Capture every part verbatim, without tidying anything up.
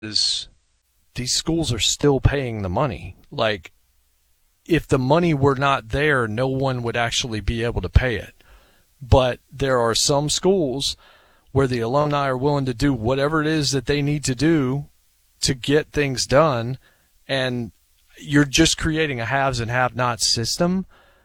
is these schools are still paying the money. Like, if the money were not there, no one would actually be able to pay it. But there are some schools where the alumni are willing to do whatever it is that they need to do to get things done, and you're just creating a haves and have-nots system.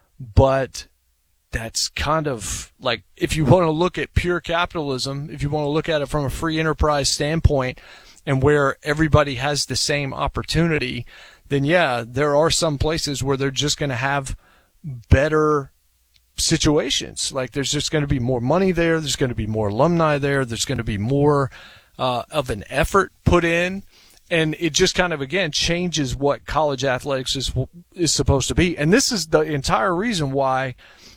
But that's kind of like, if you want to look at pure capitalism, if you want to look at it from a free enterprise standpoint and where everybody has the same opportunity, then yeah, there are some places where they're just going to have better situations. Like, there's just going to be more money there. There's going to be more alumni there. There's going to be more uh, of an effort put in. And it just kind of, again, changes what college athletics is is supposed to be. And this is the entire reason why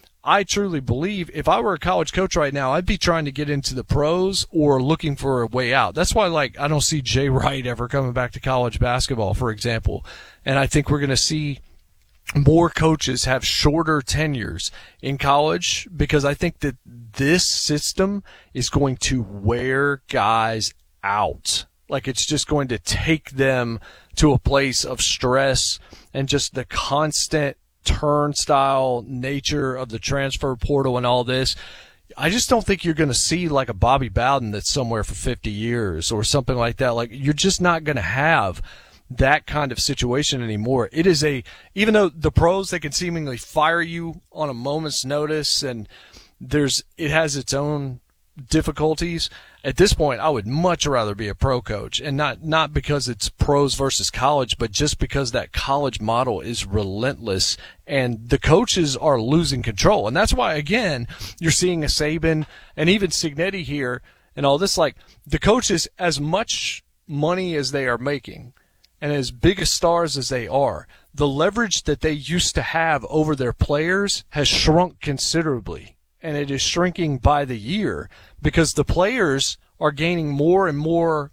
I truly believe if I were a college coach right now, I'd be trying to get into the pros or looking for a way out. That's why, like, I don't see Jay Wright ever coming back to college basketball, for example. And I think we're going to see more coaches have shorter tenures in college, because I think that this system is going to wear guys out. Like, it's just going to take them to a place of stress, and just the constant turnstile nature of the transfer portal and all this. I just don't think you're going to see like a Bobby Bowden that's somewhere for fifty years or something like that. Like, you're just not going to have that kind of situation anymore. It is a, even though the pros, they can seemingly fire you on a moment's notice, and there's, it has its own difficulties. At this point, I would much rather be a pro coach, and not, not because it's pros versus college, but just because that college model is relentless and the coaches are losing control. And that's why, again, you're seeing a Saban and even Cignetti here and all this. Like, the coaches, as much money as they are making and as big as stars as they are, the leverage that they used to have over their players has shrunk considerably. And it is shrinking by the year, because the players are gaining more and more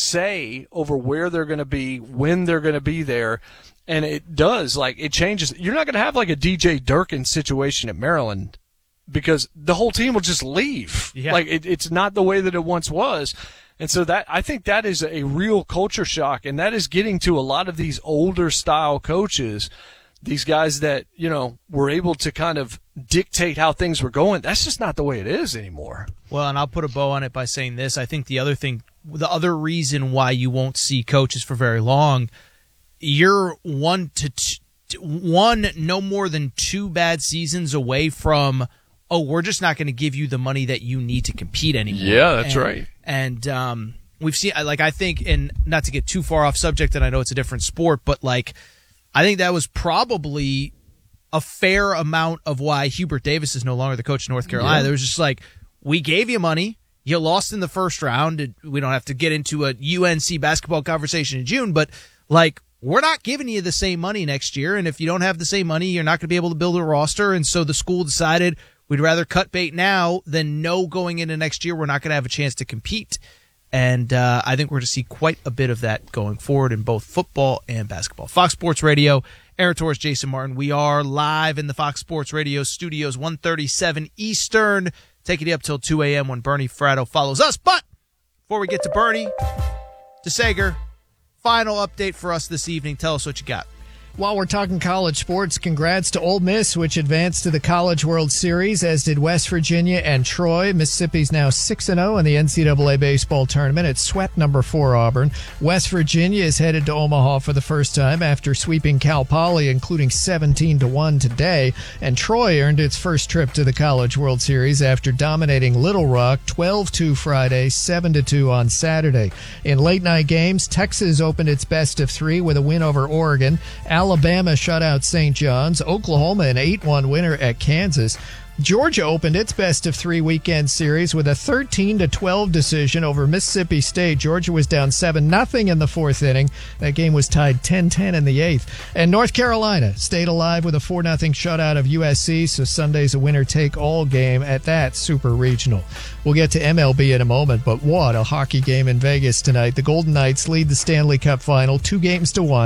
say over where they're going to be, when they're going to be there. And it does, like, it changes. You're not going to have like a D J Durkin situation at Maryland, because the whole team will just leave. Yeah. Like, it, it's not the way that it once was. And so that, I think that is a real culture shock, and that is getting to a lot of these older style coaches, these guys that, you know, were able to kind of dictate how things were going. That's just not the way it is anymore. Well, and I'll put a bow on it by saying this. I think the other thing, the other reason why you won't see coaches for very long, you're one to t- one, no more than two bad seasons away from, oh, we're just not going to give you the money that you need to compete anymore. Yeah, that's and, right. And um, we've seen, like, I think, and not to get too far off subject, and I know it's a different sport, but like, I think that was probably a fair amount of why Hubert Davis is no longer the coach of North Carolina. Yeah. There was just like, we gave you money, you lost in the first round. We don't have to get into a U N C basketball conversation in June, but like, we're not giving you the same money next year. And if you don't have the same money, you're not going to be able to build a roster. And so the school decided we'd rather cut bait now than know going into next year we're not going to have a chance to compete. And uh, I think we're going to see quite a bit of that going forward in both football and basketball. Fox Sports Radio, Aaron Torres, Jason Martin. We are live in the Fox Sports Radio studios, one thirty-seven Eastern, taking you up till two a.m. when Bernie Fratto follows us. But before we get to Bernie, to Sager, final update for us this evening. Tell us what you got. While we're talking college sports, congrats to Ole Miss, which advanced to the College World Series, as did West Virginia and Troy. Mississippi's now six and oh in the N C double A baseball tournament. It swept number four Auburn. West Virginia is headed to Omaha for the first time after sweeping Cal Poly, including seventeen to one today. And Troy earned its first trip to the College World Series after dominating Little Rock twelve two Friday, seven to two on Saturday. In late-night games, Texas opened its best of three with a win over Oregon. Alabama shut out Saint John's. Oklahoma an eight one winner at Kansas. Georgia opened its best of three weekend series with a thirteen to twelve decision over Mississippi State. Georgia was down seven nothing in the fourth inning. That game was tied ten ten in the eighth. And North Carolina stayed alive with a four nothing shutout of U S C, so Sunday's a winner-take-all game at that Super Regional. We'll get to M L B in a moment, but what a hockey game in Vegas tonight. The Golden Knights lead the Stanley Cup final two games to one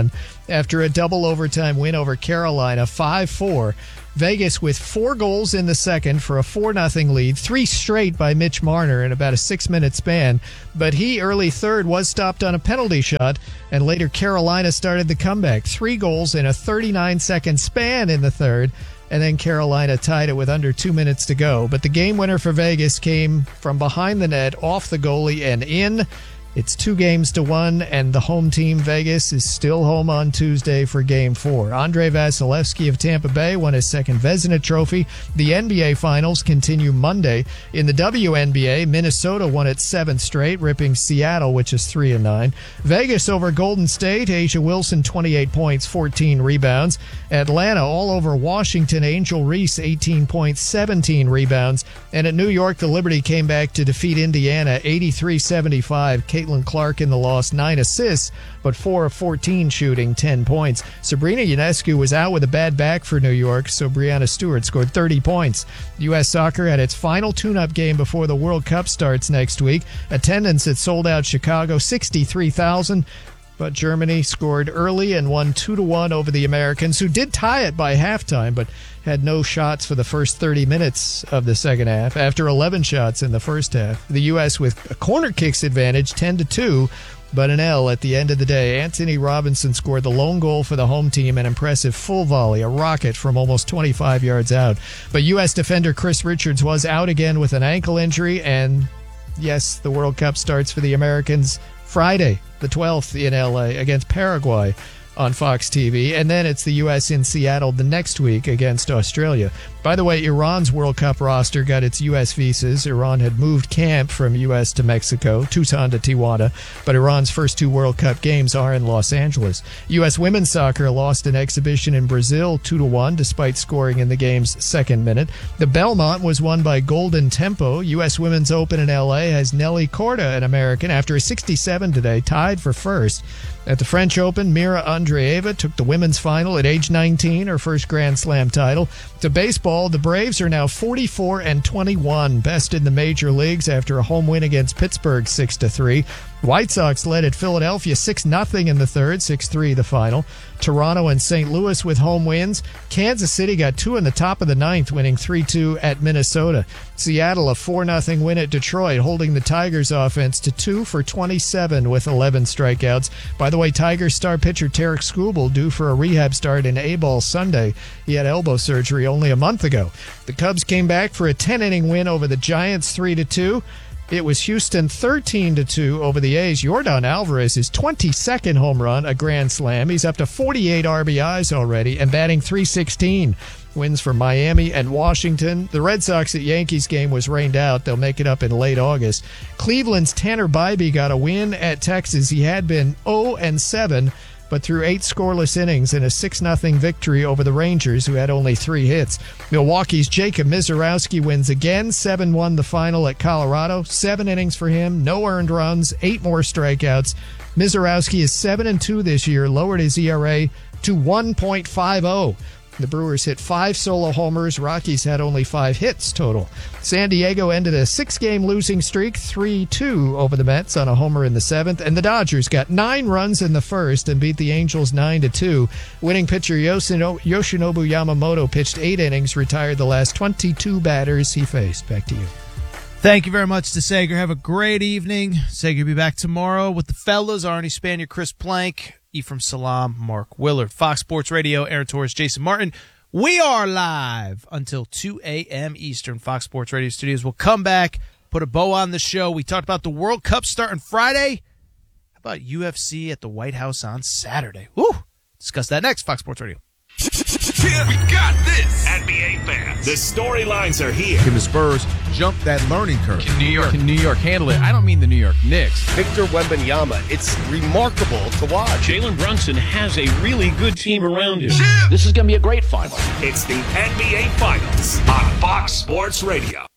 after a double overtime win over Carolina, five four. Vegas with four goals in the second for a four nothing lead, three straight by Mitch Marner in about a six-minute span. But he, early third, was stopped on a penalty shot, and later Carolina started the comeback. Three goals in a thirty-nine second span in the third, and then Carolina tied it with under two minutes to go. But the game winner for Vegas came from behind the net, off the goalie, and in. It's two games to one, and the home team, Vegas, is still home on Tuesday for Game four. Andrei Vasilevsky of Tampa Bay won his second Vezina Trophy. The N B A Finals continue Monday. In the W N B A, Minnesota won its seventh straight, ripping Seattle, which is three and nine. Vegas over Golden State, Asia Wilson, twenty-eight points, fourteen rebounds. Atlanta all over Washington, Angel Reese, eighteen points, seventeen rebounds. And at New York, the Liberty came back to defeat Indiana, eighty-three seventy-five. Caitlin Clark in the loss, nine assists, but four of fourteen shooting, ten points. Sabrina Ionescu was out with a bad back for New York, so Brianna Stewart scored thirty points. U S Soccer had its final tune-up game before the World Cup starts next week. Attendance at sold-out Chicago, sixty-three thousand. But Germany scored early and won two to one over the Americans, who did tie it by halftime, but had no shots for the first thirty minutes of the second half, after eleven shots in the first half. The U S with a corner kicks advantage, ten to two, but an L at the end of the day. Anthony Robinson scored the lone goal for the home team, an impressive full volley, a rocket from almost twenty-five yards out. But U S defender Chris Richards was out again with an ankle injury, and yes, the World Cup starts for the Americans Friday, the twelfth in L A against Paraguay on Fox T V. And then it's the U S in Seattle the next week against Australia. By the way, Iran's World Cup roster got its U S visas. Iran had moved camp from U S to Mexico, Tucson to Tijuana, but Iran's first two World Cup games are in Los Angeles. U S women's soccer lost an exhibition in Brazil two to one, despite scoring in the game's second minute. The Belmont was won by Golden Tempo. U S Women's Open in L A has Nelly Korda, an American, after a sixty-seven today, tied for first. At the French Open, Mira Andreeva took the women's final at age nineteen, her first Grand Slam title. To baseball, the Braves are now forty-four and twenty-one, best in the major leagues after a home win against Pittsburgh six to three. White Sox led at Philadelphia six nothing in the third, six three the final. Toronto and Saint Louis with home wins. Kansas City got two in the top of the ninth, winning three two at Minnesota. Seattle a four nothing win at Detroit, holding the Tigers offense to two for twenty-seven with eleven strikeouts. By the way, Tigers star pitcher Tarek Skubal due for a rehab start in A-ball Sunday. He had elbow surgery only a month ago. The Cubs came back for a ten inning win over the Giants three to two. It was Houston thirteen to two over the A's. Yordan Alvarez, his twenty-second home run, a grand slam. He's up to forty-eight R B Is already and batting three sixteen. Wins for Miami and Washington. The Red Sox at Yankees game was rained out. They'll make it up in late August. Cleveland's Tanner Bybee got a win at Texas. He had been oh and seven, but through eight scoreless innings in a six nothing victory over the Rangers, who had only three hits. Milwaukee's Jacob Mizorowski wins again, seven one the final at Colorado. Seven innings for him, no earned runs, eight more strikeouts. Mizorowski is seven and two this year, lowered his E R A to one point five oh. The Brewers hit five solo homers. Rockies had only five hits total. San Diego ended a six-game losing streak, three two over the Mets on a homer in the seventh. And the Dodgers got nine runs in the first and beat the Angels nine to two. Winning pitcher Yoshino- Yoshinobu Yamamoto pitched eight innings, retired the last twenty-two batters he faced. Back to you. Thank you very much to Sager. Have a great evening. Sager will be back tomorrow with the fellas, Arnie Spanier, Chris Plank, Ephraim Salam, Mark Willard. Fox Sports Radio, Aaron Torres, Jason Martin. We are live until two a.m. Eastern. Fox Sports Radio Studios will come back, put a bow on the show. We talked about the World Cup starting Friday. How about U F C at the White House on Saturday? Woo! Discuss that next. Fox Sports Radio. Yeah, we got this. N B A fans, the storylines are here. Can the Spurs jump that learning curve? Can New York, Can New York handle it? I don't mean the New York Knicks. Victor Wembanyama, it's remarkable to watch. Jalen Brunson has a really good team around him. Yeah. This is going to be a great final. It's the N B A Finals on Fox Sports Radio.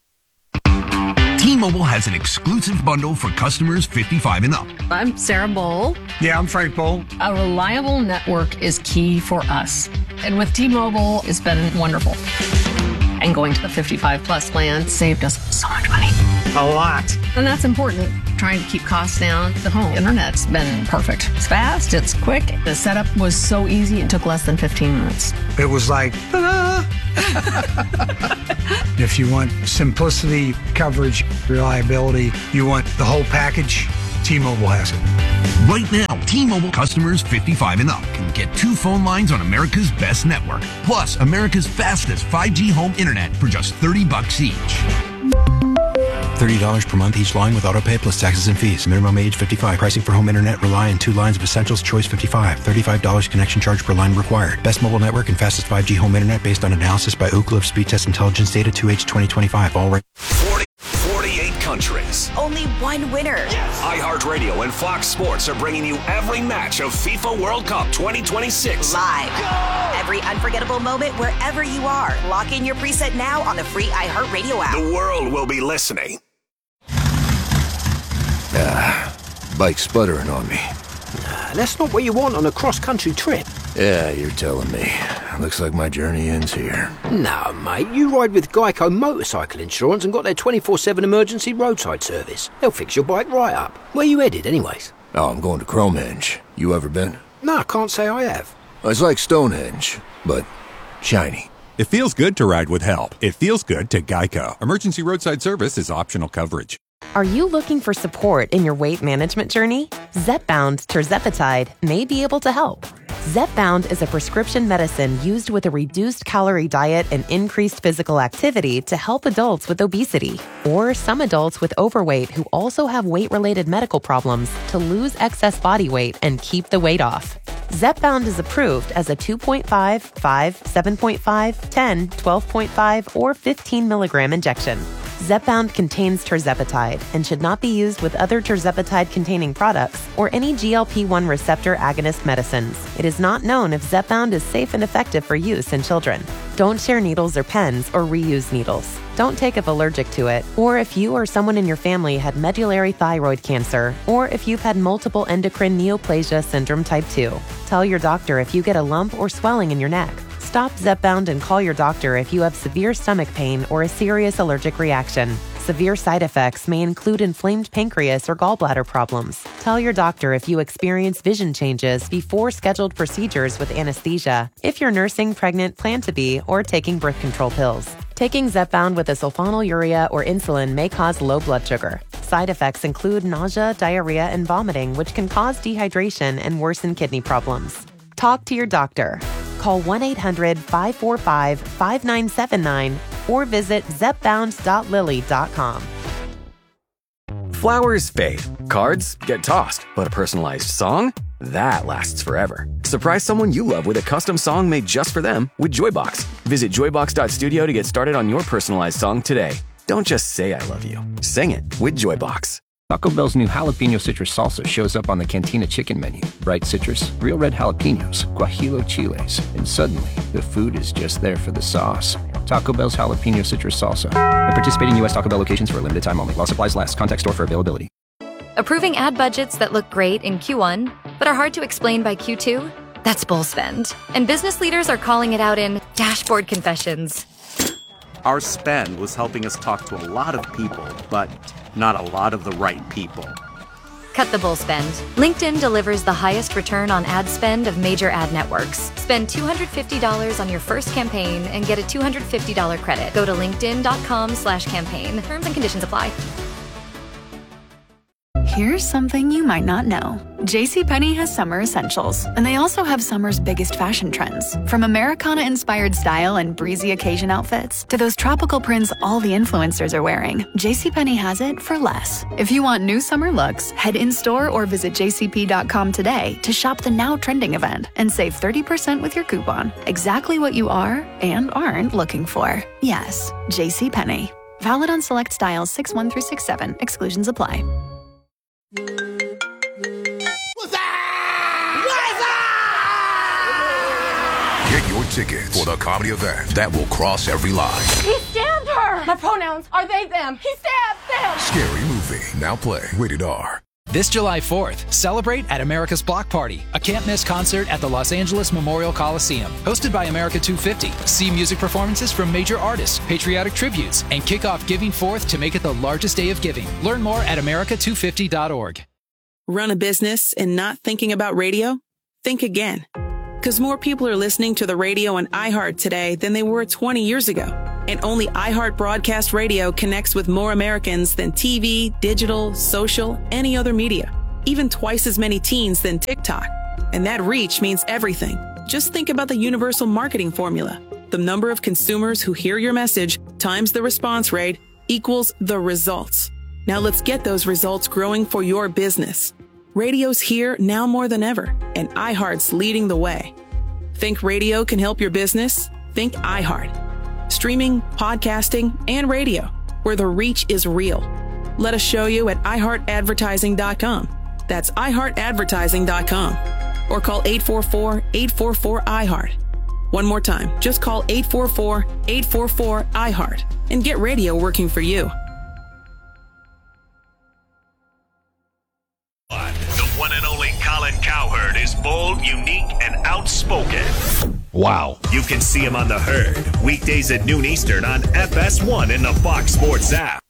T-Mobile has an exclusive bundle for customers fifty-five and up. I'm Sarah Bowl. Yeah, I'm Frank Bowl. A reliable network is key for us. And with T-Mobile, it's been wonderful. And going to the fifty-five plus plan saved us so much money. A lot. And that's important. trying to keep costs down. The home internet's been perfect. It's fast, it's quick. The setup was so easy, it took less than fifteen minutes. It was like, ta-da! If you want simplicity, coverage, reliability, you want the whole package, T-Mobile has it. Right now, T-Mobile customers fifty-five and up can get two phone lines on America's best network, plus America's fastest five G home internet for just thirty bucks each. thirty dollars per month each line with autopay plus taxes and fees. Minimum age fifty-five. Pricing for home internet rely on two lines of Essentials Choice fifty-five. thirty-five dollars connection charge per line required. Best mobile network and fastest five G home internet based on analysis by Ookla of Speed Test Intelligence Data two H twenty twenty-five. All right. forty, forty-eight countries. Only one winner. Yes. iHeartRadio and Fox Sports are bringing you every match of FIFA World Cup twenty twenty-six. Live. Go! Every unforgettable moment wherever you are. Lock in your preset now on the free iHeartRadio app. The world will be listening. Ah, bike's sputtering on me. Nah, that's not what you want on a cross-country trip. Yeah, you're telling me. Looks like my journey ends here. No, mate, you ride with Geico Motorcycle Insurance and got their twenty-four seven emergency roadside service. They'll fix your bike right up. Where you headed, anyways? Oh, I'm going to Cromenge. You ever been? No, I can't say I have. It's like Stonehenge, but shiny. It feels good to ride with help. It feels good to Geico. Emergency roadside service is optional coverage. Are you looking for support in your weight management journey? Zepbound tirzepatide may be able to help. Zepbound is a prescription medicine used with a reduced calorie diet and increased physical activity to help adults with obesity or some adults with overweight who also have weight-related medical problems to lose excess body weight and keep the weight off. Zepbound is approved as a two point five, five, seven point five, ten, twelve point five, or fifteen milligram injection. Zepbound contains tirzepatide and should not be used with other tirzepatide-containing products or any G L P one receptor agonist medicines. It is not known if Zepbound is safe and effective for use in children. Don't share needles or pens or reuse needles. Don't take if allergic to it, or if you or someone in your family had medullary thyroid cancer, or if you've had multiple endocrine neoplasia syndrome type two. Tell your doctor if you get a lump or swelling in your neck. Stop Zepbound and call your doctor if you have severe stomach pain or a serious allergic reaction. Severe side effects may include inflamed pancreas or gallbladder problems. Tell your doctor if you experience vision changes before scheduled procedures with anesthesia, if you're nursing, pregnant, plan to be, or taking birth control pills. Taking Zepbound with a sulfonylurea or insulin may cause low blood sugar. Side effects include nausea, diarrhea, and vomiting, which can cause dehydration and worsen kidney problems. Talk to your doctor. Call one eight hundred, five four five, five nine seven nine or visit zepbound dot lily dot com. Flowers fade, cards get tossed, but a personalized song? That lasts forever. Surprise someone you love with a custom song made just for them with Joybox. Visit joybox dot studio to get started on your personalized song today. Don't just say I love you. Sing it with Joybox. Taco Bell's new jalapeno citrus salsa shows up on the Cantina chicken menu. Bright citrus, real red jalapenos, guajillo chiles, and suddenly the food is just there for the sauce. Taco Bell's jalapeno citrus salsa. At participating U S Taco Bell locations for a limited time only. While supplies last. Contact store for availability. Approving ad budgets that look great in Q one, but are hard to explain by Q two? That's bull spend. And business leaders are calling it out in dashboard confessions. Our spend was helping us talk to a lot of people, but not a lot of the right people. Cut the bull spend. LinkedIn delivers the highest return on ad spend of major ad networks. Spend two hundred fifty dollars on your first campaign and get a two hundred fifty dollars credit. Go to linkedin.com slash campaign. Terms and conditions apply. Here's something you might not know. JCPenney has summer essentials, and they also have summer's biggest fashion trends. From Americana-inspired style and breezy occasion outfits to those tropical prints all the influencers are wearing, JCPenney has it for less. If you want new summer looks, head in-store or visit j c p dot com today to shop the now trending event and save thirty percent with your coupon. Exactly what you are and aren't looking for. Yes, JCPenney. Valid on select styles six one through six seven. Exclusions apply. Get your tickets for the comedy event that will cross every line. He stabbed her! My pronouns are they, them. He stabbed them! Scary Movie, now play. Rated R. This July fourth, celebrate at America's Block Party, a can't-miss concert at the Los Angeles Memorial Coliseum. Hosted by America two fifty. See music performances from major artists, patriotic tributes, and kick off Giving Fourth to make it the largest day of giving. Learn more at america two fifty dot org. Run a business and not thinking about radio? Think again. Because more people are listening to the radio on iHeart today than they were twenty years ago. And only iHeart Broadcast Radio connects with more Americans than T V, digital, social, any other media. Even twice as many teens than TikTok. And that reach means everything. Just think about the universal marketing formula. The number of consumers who hear your message times the response rate equals the results. Now let's get those results growing for your business. Radio's here now more than ever, and iHeart's leading the way. Think radio can help your business? Think iHeart. Streaming, podcasting, and radio, where the reach is real. Let us show you at i heart advertising dot com. That's i heart advertising dot com. Or call eight four four, eight four four, I heart. One more time, just call eight four four, eight four four, I heart and get radio working for you. The one and only Colin Cowherd is bold, unique, and outspoken. Wow. You can see him on The Herd, weekdays at noon Eastern on F S one in the Fox Sports app.